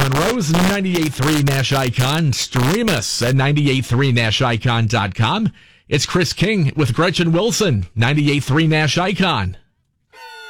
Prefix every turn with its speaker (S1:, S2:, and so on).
S1: Monroe's 98.3 Nash Icon. Stream us at 983nashicon.com. It's Chris King with Gretchen Wilson, 98.3 Nash Icon.